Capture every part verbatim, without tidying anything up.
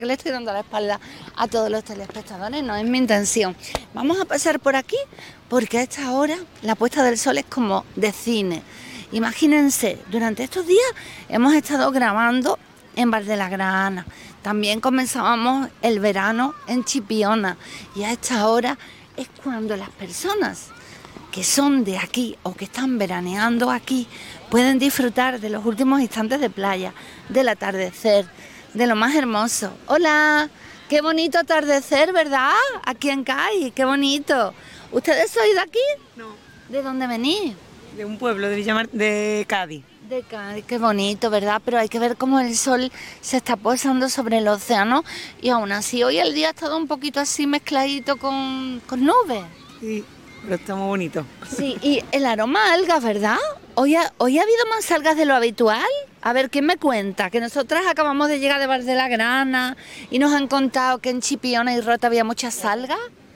que le estoy dando la espalda a todos los telespectadores, no es mi intención. Vamos a pasar por aquí porque a esta hora la puesta del sol es como de cine. Imagínense, durante estos días hemos estado grabando en Val de la Grana, también comenzábamos el verano en Chipiona y a esta hora es cuando las personas que son de aquí o que están veraneando aquí pueden disfrutar de los últimos instantes de playa, del atardecer, de lo más hermoso. Hola, qué bonito atardecer, ¿verdad? Aquí en Cádiz, qué bonito. ¿Ustedes sois de aquí? No. ¿De dónde venís? De un pueblo de Villamar, de Cádiz. De Cádiz, qué bonito, ¿verdad? Pero hay que ver cómo el sol se está posando sobre el océano y aún así hoy el día ha estado un poquito así mezcladito con, con nubes. Sí, pero está muy bonito. Sí, y el aroma a algas, ¿verdad? ¿Hoy ha, ¿Hoy ha habido más algas de lo habitual? A ver, ¿quién me cuenta? Que nosotras acabamos de llegar de Val de la Grana y nos han contado que en Chipiona y Rota había muchas algas.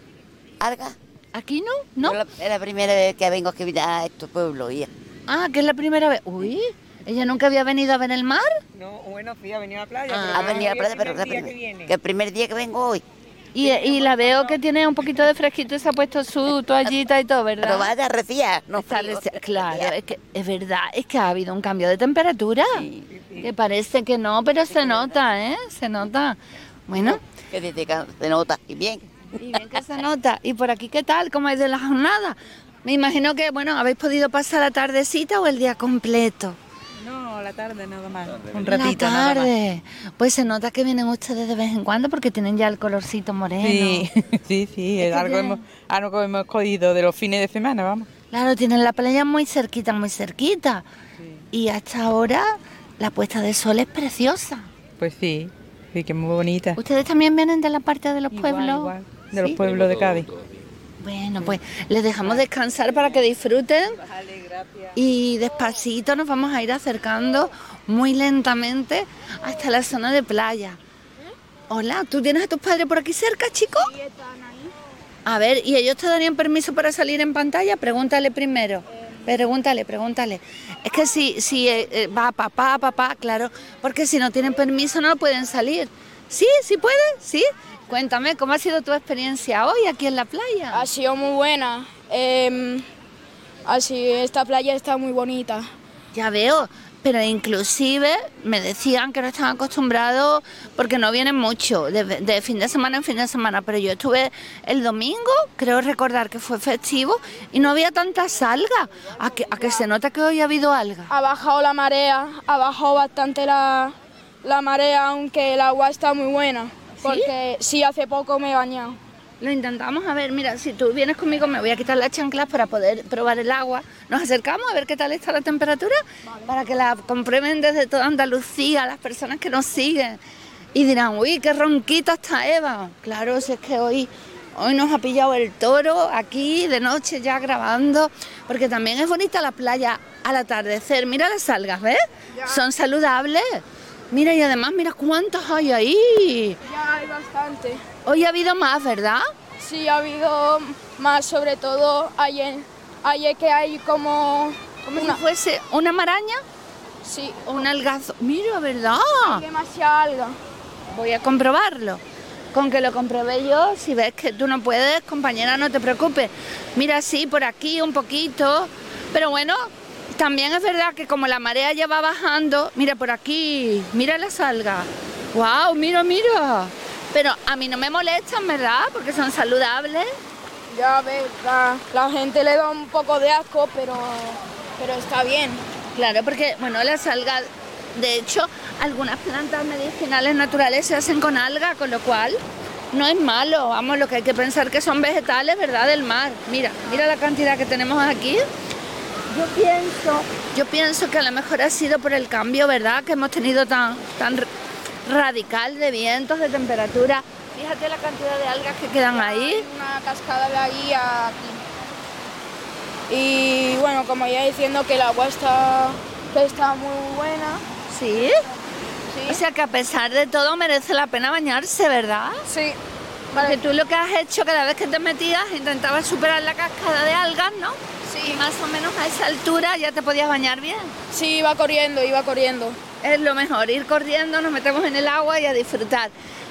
¿Algas? ¿Aquí no? ¿No? Es la, es la primera vez que vengo aquí a estos pueblos. Ya. Ah, que es la primera vez. Uy, ¿ella nunca había venido a ver el mar? No, bueno, sí, ha venido a la playa. Ah, pero Ha venido a la playa, el pero primer que, día prim- que viene. que el primer día que vengo hoy. Y, y la veo que tiene un poquito de fresquito y se ha puesto su toallita y todo, ¿verdad? Pero vaya recién, no Está frío, reci- recién. claro, es que es verdad, es que ha habido un cambio de temperatura. Sí, Que parece que no, pero se nota, ¿eh? Se nota. Bueno, Que dice que se nota, y bien. y bien que se nota. ¿Y por aquí qué tal? ¿Cómo es de la jornada? Me imagino que, bueno, habéis podido pasar la tardecita o el día completo. No, la tarde nada más. Un La ratito nada más. tarde. Pues se nota que vienen ustedes de vez en cuando porque tienen ya el colorcito moreno. Sí, sí, sí, Es es que algo, tiene- hemos, algo que hemos cogido de los fines de semana, vamos. Claro, tienen la playa muy cerquita, muy cerquita. Sí. Y hasta ahora la puesta de sol es preciosa. Pues sí, sí, que es muy bonita. ¿Ustedes también vienen de la parte de los Igual, pueblos? igual, de los ¿Sí? pueblos de Cádiz. Bueno, pues les dejamos descansar para que disfruten Vale, gracias. y despacito nos vamos a ir acercando muy lentamente hasta la zona de playa. Hola, ¿tú tienes a tus padres por aquí cerca, chico? Sí, están ahí. A ver, ¿y ellos te darían permiso para salir en pantalla? Pregúntale primero. Pregúntale, pregúntale. Es que si, si eh, eh, va papá, papá, claro, porque si no tienen permiso no pueden salir. ¿Sí? ¿Sí pueden? ¿Sí? Cuéntame, ¿cómo ha sido tu experiencia hoy aquí en la playa? Ha sido muy buena. Eh, así, esta playa está muy bonita. Ya veo, pero inclusive me decían que no están acostumbrados porque no vienen mucho, de, de fin de semana en fin de semana, pero yo estuve el domingo, creo recordar que fue festivo, y no había tantas algas. ¿A que, a que se nota que hoy ha habido algas? Ha bajado la marea, ha bajado bastante la, la marea, aunque el agua está muy buena. Porque sí, hace poco me he bañado. Lo intentamos, a ver, mira, si tú vienes conmigo me voy a quitar las chanclas para poder probar el agua. Nos acercamos a ver qué tal está la temperatura, para que la comprueben desde toda Andalucía, las personas que nos siguen. Y dirán, uy, qué ronquita está Eva. Claro, si es que hoy, hoy nos ha pillado el toro aquí de noche ya grabando, porque también es bonita la playa al atardecer. Mira las algas, ¿ves? Son saludables. Mira, y además, mira cuántas hay ahí. Ya hay bastante. Hoy ha habido más, ¿verdad? Sí, ha habido más, sobre todo ayer. Ayer que hay como... Como una, si fuese una maraña sí, o un algazo. Mira, ¿verdad? demasiada alga. Voy a comprobarlo. Con que lo comprobé yo, si ves que tú no puedes, compañera, no te preocupes. Mira, sí, por aquí un poquito. Pero bueno, también es verdad que como la marea ya va bajando, mira por aquí, mira las algas. ¡Guau! Mira, mira. Pero a mí no me molestan, ¿verdad? Porque son saludables. Ya ves, la, la gente le da un poco de asco, pero, pero está bien. Claro, porque, bueno, las algas, de hecho, algunas plantas medicinales naturales se hacen con alga, con lo cual no es malo. Vamos, lo que hay que pensar que son vegetales, ¿verdad?, del mar. Mira, mira la cantidad que tenemos aquí. Yo pienso, yo pienso que a lo mejor ha sido por el cambio, ¿verdad?, que hemos tenido tan, tan radical de vientos, de temperatura. Fíjate la cantidad de algas que quedan ahí. Hay una cascada de ahí a aquí. Y bueno, como ya diciendo que el agua está, que está muy buena. ¿Sí? Sí. O sea que a pesar de todo merece la pena bañarse, ¿verdad? Sí. Porque tú lo que has hecho cada vez que te metías intentabas superar la cascada de algas, ¿no? Sí. Y más o menos a esa altura ya te podías bañar bien. Sí, iba corriendo, iba corriendo. Es lo mejor, ir corriendo, nos metemos en el agua y a disfrutar.